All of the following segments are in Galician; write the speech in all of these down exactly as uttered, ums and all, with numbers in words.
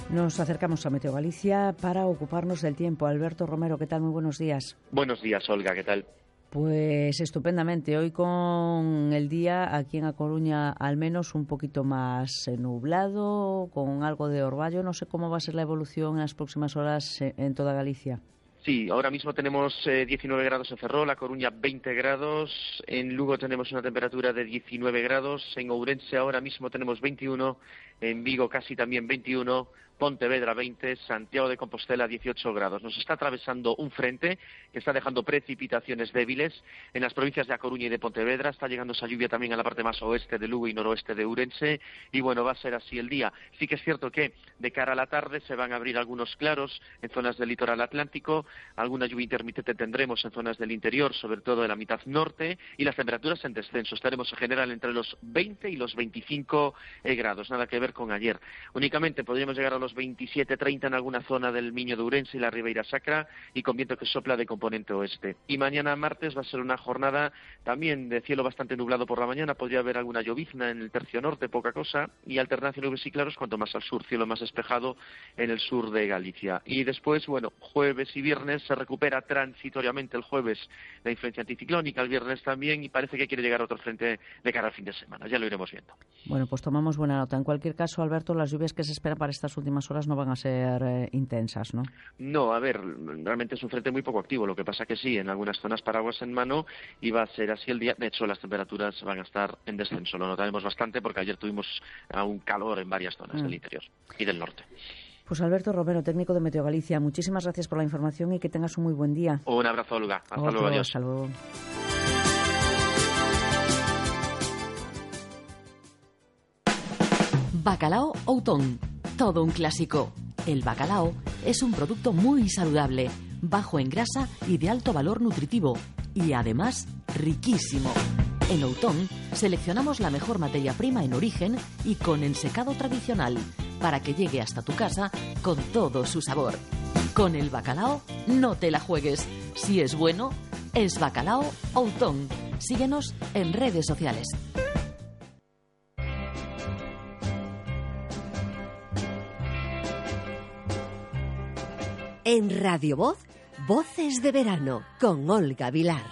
Nos acercamos a Meteo Galicia para ocuparnos del tiempo. Alberto Romero, ¿qué tal? Muy buenos días. Buenos días, Olga, ¿qué tal? Pues estupendamente. Hoy con el día aquí en A Coruña al menos un poquito más nublado, con algo de orvallo. No sé cómo va a ser la evolución en las próximas horas en toda Galicia. Sí, ahora mismo tenemos eh, diecinueve grados en Ferrol, A Coruña veinte grados, en Lugo tenemos una temperatura de diecinueve grados, en Ourense ahora mismo tenemos veintiuno, en Vigo casi también veintiuno, Pontevedra veinte, Santiago de Compostela dieciocho grados. Nos está atravesando un frente que está dejando precipitaciones débiles en las provincias de A Coruña y de Pontevedra. Está llegando esa lluvia también a la parte más oeste de Lugo y noroeste de Ourense. Y bueno, va a ser así el día. Sí que es cierto que de cara a la tarde se van a abrir algunos claros en zonas del litoral atlántico. Alguna lluvia intermitente tendremos en zonas del interior, sobre todo de la mitad norte. Y las temperaturas en descenso. Estaremos en general entre los veinte y los veinticinco eh, grados. Nada que ver con ayer. Únicamente podríamos llegar a los veintisiete treinta en alguna zona del Miño de Ourense y la Ribeira Sacra, y con viento que sopla de componente oeste. Y mañana martes va a ser una jornada también de cielo bastante nublado por la mañana. Podría haber alguna llovizna en el tercio norte, poca cosa, y alternancia nubes y claros cuanto más al sur, cielo más despejado en el sur de Galicia. Y después, bueno, jueves y viernes se recupera transitoriamente el jueves la influencia anticiclónica, el viernes también, y parece que quiere llegar otro frente de cara al fin de semana. Ya lo iremos viendo. Bueno, pues tomamos buena nota. En cualquier caso, Alberto, las lluvias que se esperan para estas últimas horas no van a ser eh, intensas, ¿no? No, a ver, realmente es un frente muy poco activo. Lo que pasa que sí, en algunas zonas paraguas en mano, y va a ser así el día. De hecho, las temperaturas van a estar en descenso. Lo notaremos bastante porque ayer tuvimos un calor en varias zonas mm. del interior y del norte. Pues Alberto Romero, técnico de Meteo Galicia, muchísimas gracias por la información y que tengas un muy buen día. Un abrazo, Olga. Hasta Otro, luego, adiós. Hasta luego. Bacalao Outón, todo un clásico. El bacalao es un producto muy saludable, bajo en grasa y de alto valor nutritivo, y además riquísimo. En Outón seleccionamos la mejor materia prima en origen y con ensecado tradicional, para que llegue hasta tu casa con todo su sabor. Con el bacalao no te la juegues. Si es bueno, es Bacalao Outón. Síguenos en redes sociales. En Radio Voz, Voces de Verano, con Olga Vilar.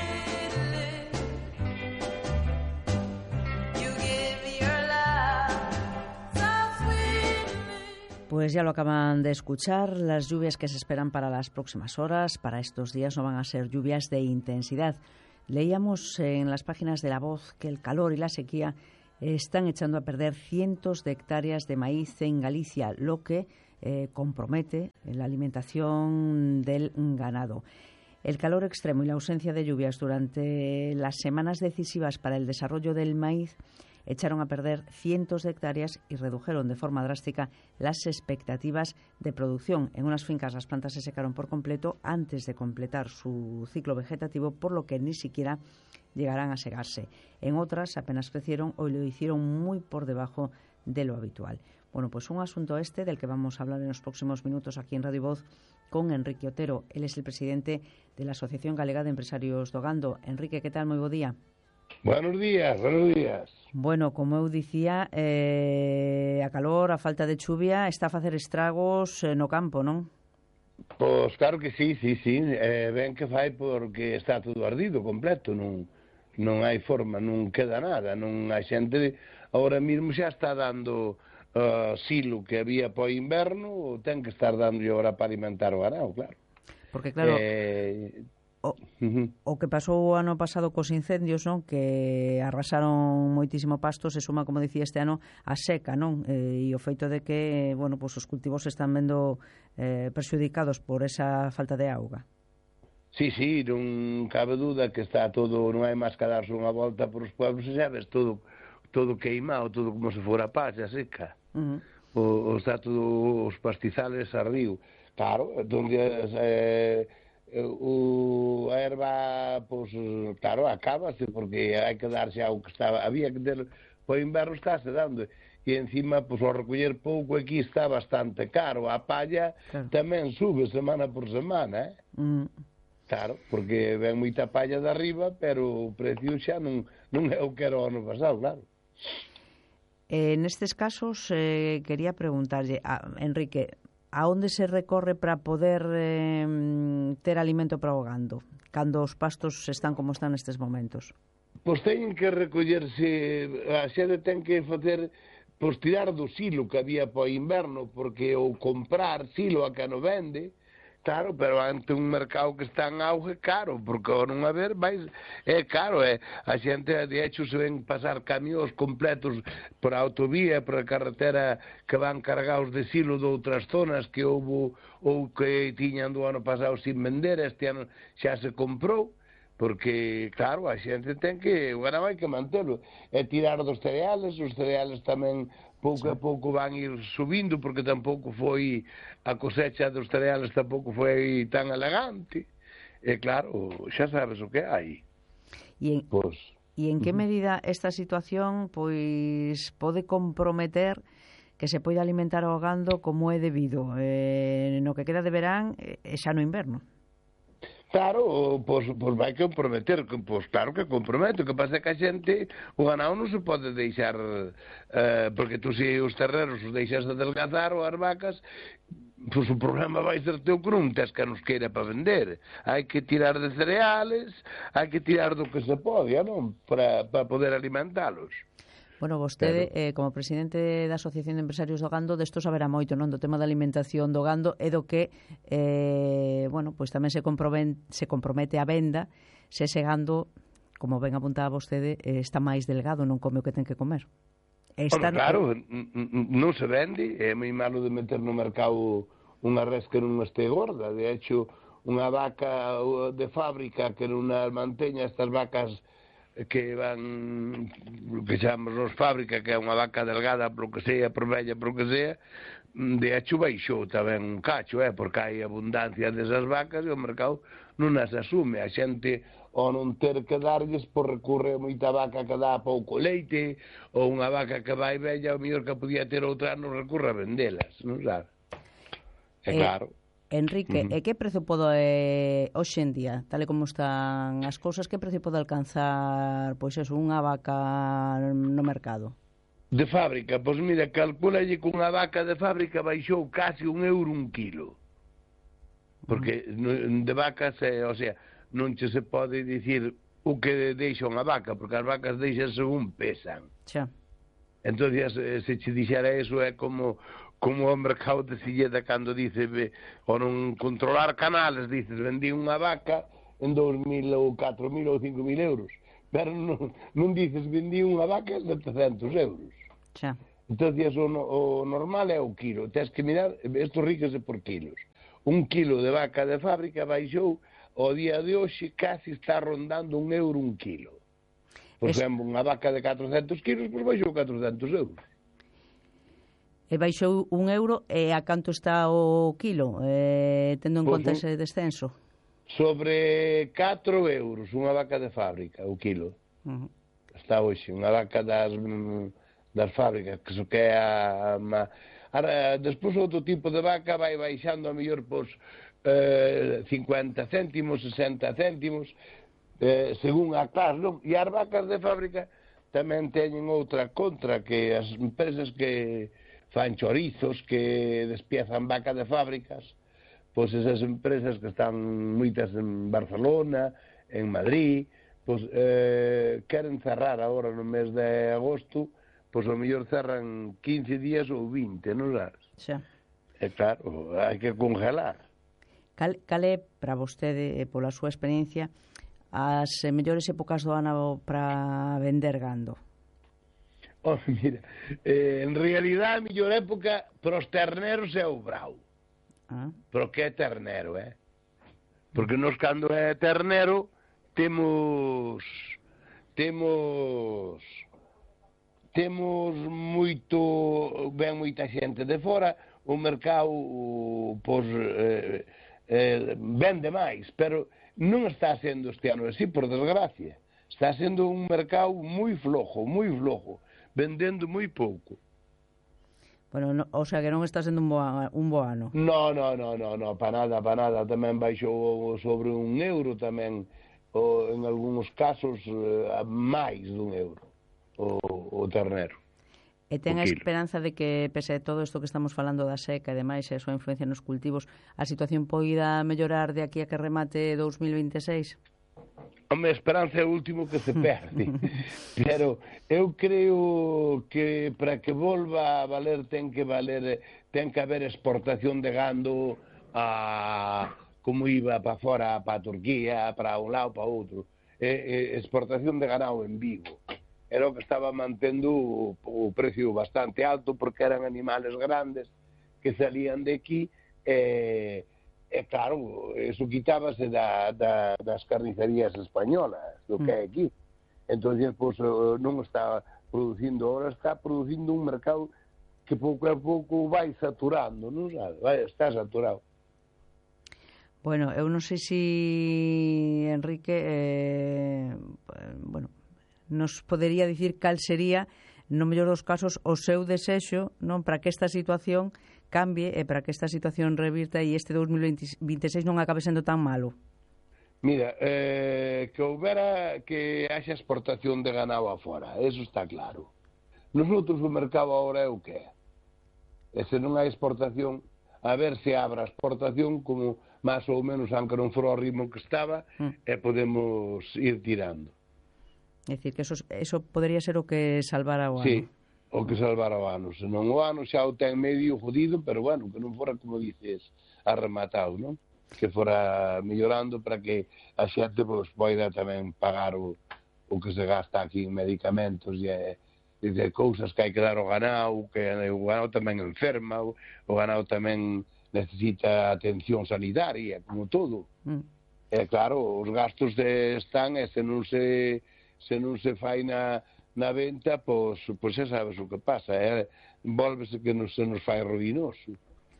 Pues ya lo acaban de escuchar, las lluvias que se esperan para las próximas horas, para estos días, no van a ser lluvias de intensidad. Leíamos en las páginas de La Voz que el calor y la sequía están echando a perder cientos de hectáreas de maíz en Galicia, lo que eh, compromete la alimentación del ganado. El calor extremo y la ausencia de lluvias durante las semanas decisivas para el desarrollo del maíz echaron a perder cientos de hectáreas y redujeron de forma drástica las expectativas de producción. En unas fincas las plantas se secaron por completo antes de completar su ciclo vegetativo, por lo que ni siquiera llegarán a segarse. En otras apenas crecieron o lo hicieron muy por debajo de lo habitual. Bueno, pues un asunto este del que vamos a hablar en los próximos minutos aquí en Radio Voz con Enrique Otero. Él es el presidente de la Asociación Galega de Empresarios do Gando. Enrique, ¿qué tal? Moi bo día. Buenos días, buenos días. Bueno, como eu dicía, eh, a calor, a falta de chuvia está a facer estragos eh, no campo, non? Pois claro que sí, sí, sí, eh, ben que fai porque está todo ardido completo, non, non hai forma, non queda nada, non hai xente, ahora mesmo xa está dando uh, silo que había para o inverno, ten que estar dando ahora para alimentar o ganado, claro. Porque claro... Eh, O, uh-huh. o que pasou o ano pasado cos incendios, non? Que arrasaron moitísimo pasto, se suma, como dicía, este ano a seca, non? Eh, e o feito de que, bueno, pues os cultivos se están vendo eh, perxudicados por esa falta de auga. Sí, sí, non cabe duda que está todo, non hai máis que darse unha volta por os pueblos e xa ves todo, todo queimado, todo como se fora paxa seca. Uh-huh. o, o está todo os pastizales a río. Claro, donde... Eh, o a erva, pois, claro, acábase porque hai que darse ao que estaba, había que ter, o inverno estáse dando, e encima, pois, ao recoller pouco aquí está bastante caro, a palla claro. Tamén sube semana por semana, eh? Mm. Claro, porque ven moita palla de arriba, pero o precio xa non, non é o que era o ano pasado, claro. Eh, nestes casos, eh, quería preguntarlle, a Enrique, a onde se recorre para poder eh, ter alimento para o gando, cando os pastos están como están nestes momentos? Pois teñen que recollerse, a xente ten que facer, pois tirar do silo que había para o inverno, porque ou comprar silo a que non vende, claro, pero ante un mercado que está en auge, caro, porque ao non haber, vais, é caro, é, a xente, de hecho, se ven pasar camións completos por a autovía, por a carretera, que van cargados de silo de outras zonas que houve, ou que tiñan do ano pasado sin vender, este ano xa se comprou, porque, claro, a xente ten que, o ganado hai que mantelo, é tirar dos cereales, os cereales tamén pouco a pouco van ir subindo, porque tampouco foi, a cosecha dos cereales tampouco foi tan elegante, e claro, xa sabes o que hai. E en, pois, e en que medida esta situación pois pode comprometer que se poida alimentar o gando como é debido, eh, no que queda de verán e xa no inverno? Claro, pois, pois vai comprometer, pois claro que compromete, o que pasa é que a xente, o ganado non se pode deixar, eh, porque tú se os terreros os deixas de adelgazar ou as vacas, pois o problema vai ser teu que non tes que nos queira para vender. Hai que tirar de cereales, hai que tirar do que se pode, non? Para, para poder alimentalos. Bueno, vostede, eh, como presidente da Asociación de Empresarios do Gando, desto saberá moito, non? Do tema da alimentación do gando e do que, eh, bueno, pois tamén se compromete, se compromete a venda se ese gando, como ben apuntaba vostede, eh, está máis delgado, non come o que ten que comer. Bueno, claro, non se vende, é moi malo de meter no mercado unha res que non este gorda. De hecho, unha vaca de fábrica que non manteña estas vacas que van, que chamamos fábrica, que é unha vaca delgada, por que sea, por bella, por que sea, de hecho baixou tamén un cacho, eh, porque hai abundancia desas vacas e o mercado non as asume. A xente, ao non ter que darlles, por recurre a moita vaca que dá pouco leite, ou unha vaca que vai bella, o mellor que podía ter outra non recurre a vendelas, non sabe? É eh, claro. Enrique, uh-huh. e que prezo pode, eh, hoxe en día, tal e como están as cousas, que prezo pode alcanzar, pois eso, unha vaca no mercado? De fábrica, pois mira, calculalle que unha vaca de fábrica baixou casi un euro un kilo. Porque uh-huh. de vacas, eh, o sea, non che se pode dicir o que deixa unha vaca, porque as vacas deixan según pesan. Xa. Entón, se che dixera eso, é como como o mercado de Silleda cando dice, o non controlar canales, dices, vendí unha vaca en dous mil ou catro mil ou cinco mil euros, pero non, non dices, vendí unha vaca en setecientos euros. Xa. Entón, o, o normal é o kilo, tens que mirar, isto ríquese por kilos. Un kilo de vaca de fábrica baixou, ao día de hoxe casi está rondando un euro un kilo. Por es... exemplo, unha vaca de catrocentos kilos, pois baixou catrocentos euros. E baixou un euro, e a canto está o kilo, eh, tendo en pues, conta ese descenso? Sobre catro euros, unha vaca de fábrica, o kilo. Uh-huh. Está hoxe, unha vaca das, das fábricas, que so que é a... a ahora, despois outro tipo de vaca vai baixando a mellor pois, eh, cincuenta céntimos, sesenta céntimos, eh, según a clase, non? E as vacas de fábrica tamén teñen outra contra, que as empresas que fan chorizos, que despiezan vaca de fábricas, pois esas empresas que están moitas en Barcelona, en Madrid, pois eh, queren cerrar agora no mes de agosto, pois ao mellor cerran quince días ou vinte, non sabes? Xa. É claro, hai que congelar. Cal, cal é, para vostede, pola súa experiencia, as mellores épocas do ano para vender gando? Oh, mira, eh, en realidad a mellor época para os terneros é o brao. Ah. Pero que é ternero, eh? Porque nos cando é ternero temos temos temos moito, ben moita xente de fora, o mercado pois, eh, eh, vende máis, pero non está sendo este ano así, por desgracia. Está sendo un mercado moi flojo, moi flojo, vendendo moi pouco. Bueno, no, o sea que non está sendo un bo, un bo ano. No, no, no, no, no, para nada, para nada. Tamén baixou sobre un euro tamén, o, en algúns casos, eh, máis dun euro, o, o ternero. E ten a esperanza de que, pese a todo isto que estamos falando da seca e demais, e a súa influencia nos cultivos, a situación poida mellorar de aquí a que remate dous mil vinte e seis? Home, a esperanza é o último que se perde. Pero eu creo que para que volva a valer ten que valer, ten que haber exportación de gando a como iba para fora, para a Turquía, para un lado, para outro. E, e, exportación de ganado en Vigo. Era o que estaba mantendo o, o precio bastante alto, porque eran animales grandes que salían de aquí, e, e claro, eso quitábase da, da, das carnicerías españolas, do que é aquí. Entón, pues, non está producindo, ahora está producindo un mercado que pouco a pouco vai saturando, non sabe? Vai, está saturado. Bueno, eu non sei se Enrique, eh, bueno, nos podería dicir cal sería, no mellor dos casos, o seu desexo, non, para que esta situación cambie e para que esta situación revirta e este dous mil vinte e seis non acabe sendo tan malo. Mira, eh, que houbera que haxa exportación de ganado afora, eso está claro. Nosotros o mercado agora é o que é. E se non hai exportación, a ver se abra a exportación como máis ou menos, aunque non fora o ritmo que estaba, mm. e podemos ir tirando. É dicir, que eso, eso podría ser o que salvara o ano. Sí, o que salvara o ano. Se non o ano xa o ten medio jodido, pero bueno, que non fora, como dices, arrematado, non? Que fora mellorando para que a xente pues, poida tamén pagar o, o que se gasta aquí en medicamentos e, e de cousas que hai que dar ao ganado, que o ganado tamén enferma, o, o ganado tamén necesita atención sanitaria, como todo. Mm. E claro, os gastos de están, e se non se... se non se fai na, na venta, pois, pois xa sabes o que pasa, eh? Volvese que non se nos fai ruinoso.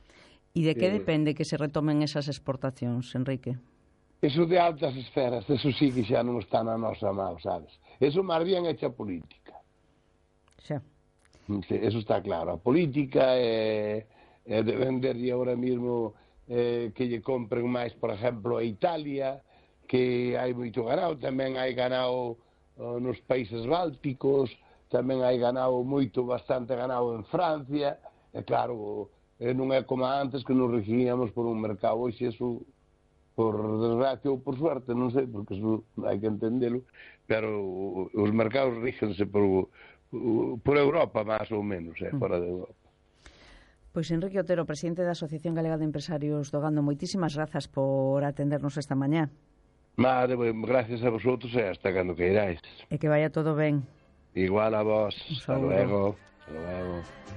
E de que eh, depende que se retomen esas exportacións, Enrique? Eso de altas esferas, eso sí que xa non está na nosa mão, sabes? Eso máis bien é xa política. Xa. Eso está claro. A política é, é de venderlle ahora mismo eh, que lle compren máis, por exemplo, a Italia, que hai moito ganado, tamén hai ganado nos países bálticos, tamén hai ganado moito, bastante ganado en Francia, e claro, non é como antes que nos regíamos por un mercado, hoxe eso, por desgracia ou por suerte, non sei, porque eso hai que entendelo, pero os mercados rígense por, por Europa, máis ou menos, é, fora de Europa. Pois Enrique Otero, presidente da Asociación Galega de Empresarios do Gando, moitísimas grazas por atendernos esta mañá. Madre, gracias a vosotros e hasta cando queiráis. E que vaya todo ben. Igual a vos. Hasta luego. Hasta luego.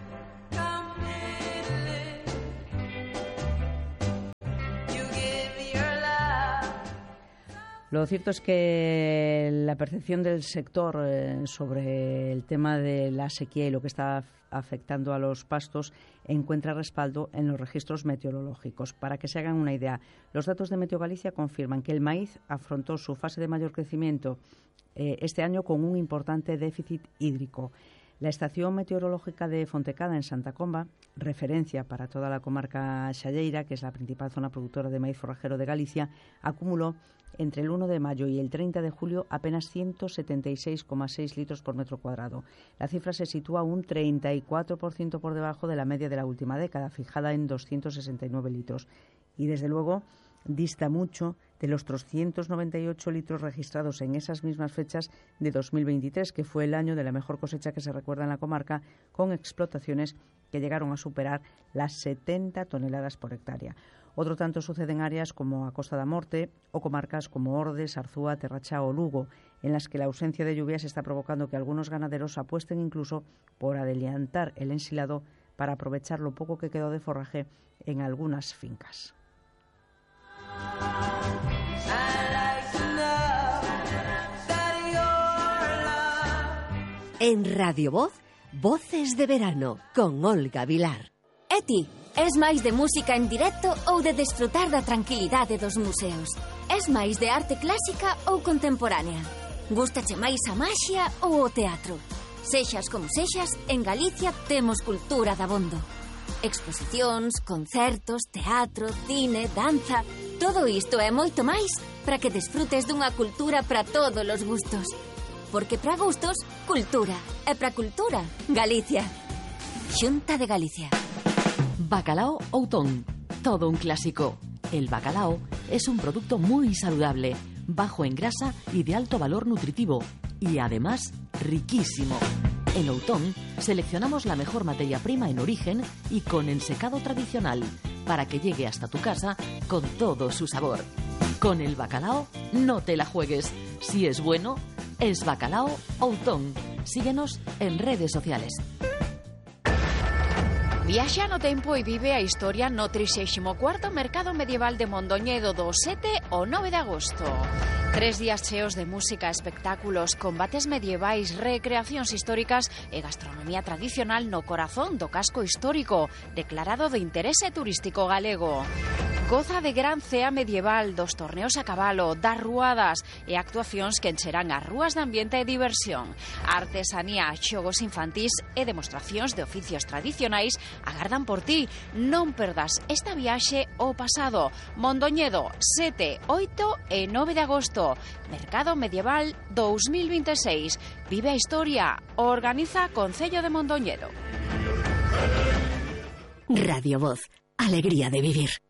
Lo cierto es que la percepción del sector eh, sobre el tema de la sequía y lo que está afectando a los pastos encuentra respaldo en los registros meteorológicos. Para que se hagan una idea, los datos de Meteo Galicia confirman que el maíz afrontó su fase de mayor crecimiento eh, este año con un importante déficit hídrico. La estación meteorológica de Fontecada, en Santa Comba, referencia para toda la comarca xalleira, que es la principal zona productora de maíz forrajero de Galicia, acumuló entre el uno de mayo y el treinta de julio apenas ciento setenta y seis coma seis litros por metro cuadrado. La cifra se sitúa un treinta y cuatro por ciento por debajo de la media de la última década, fijada en doscientos sesenta y nueve litros. Y desde luego dista mucho de los trescientos noventa y ocho litros registrados en esas mismas fechas de dos mil veintitrés, que fue el año de la mejor cosecha que se recuerda en la comarca, con explotaciones que llegaron a superar las setenta toneladas por hectárea. Otro tanto sucede en áreas como a Costa da Morte o comarcas como Ordes, Arzúa, Terrachá o Lugo, en las que la ausencia de lluvias está provocando que algunos ganaderos apuesten incluso por adelantar el ensilado para aprovechar lo poco que quedó de forraje en algunas fincas. En Radio Voz, Voces de Verano, con Olga Vilar. E ti, es máis de música en directo ou de desfrutar da tranquilidade dos museos? Es máis de arte clásica ou contemporánea? Gústache máis a maxia ou o teatro? Sexas como sexas, en Galicia temos cultura dabondo. Exposicións, concertos, teatro, cine, danza... Todo isto é moito máis para que desfrutes dunha cultura para todos os gustos. Porque para gustos, cultura. E para cultura, Galicia. Xunta de Galicia. Bacalao Outón, todo un clásico. El bacalao es un producto muy saludable, bajo en grasa y de alto valor nutritivo, y además riquísimo. En Outón seleccionamos la mejor materia prima en origen y con ensecado tradicional, para que llegue hasta tu casa con todo su sabor. Con el bacalao no te la juegues. Si es bueno, es Bacalao Outón. Síguenos en redes sociales. Viaxa no tempo e vive a historia no trixésimo cuarto Mercado Medieval de Mondoñedo do sete ao nove de agosto. Tres días cheos de música, espectáculos, combates medievais, recreacións históricas e gastronomía tradicional no corazón do casco histórico, declarado de interese turístico galego. Goza de gran cea medieval, dos torneos a cabalo, das ruadas e actuacións que encherán as rúas de ambiente e diversión. Artesanía, xogos infantís e demostracións de oficios tradicionais agardan por ti. Non perdas esta viaxe ao pasado. Mondoñedo, sete, oito e nove de agosto. Mercado Medieval dos mil veintiséis. Vive a historia. Organiza Concello de Mondoñedo. Radio Voz. Alegría de vivir.